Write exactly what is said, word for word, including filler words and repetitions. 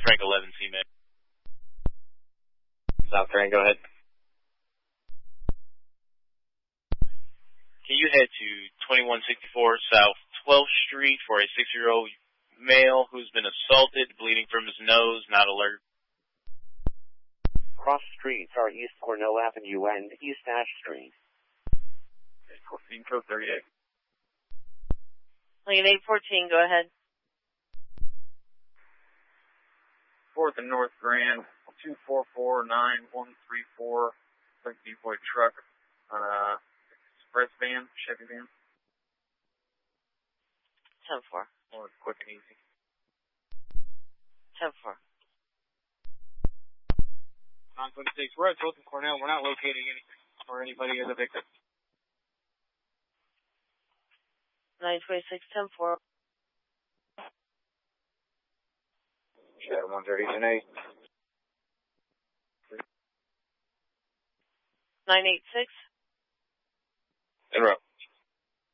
Frank eleven, C-Med. South Frank, go ahead. Can you head to twenty-one sixty-four South twelfth Street for a six-year-old male who's been assaulted, bleeding from his nose, not alert? Cross streets are East Cornell Avenue and East Ash Street. fourteen code thirty-eight. Lincoln eight fourteen, go ahead. fourth and North Grand, two four four nine one three four, Lake Decoy truck on a express van, Chevy van. ten four. Or quick and easy. ten four. nine twenty-six, we're at twelfth and Cornell. We're not locating anything or anybody as a victim. nine twenty-six, ten four. Shadow one thirty, ten eight. nine eight six. In row.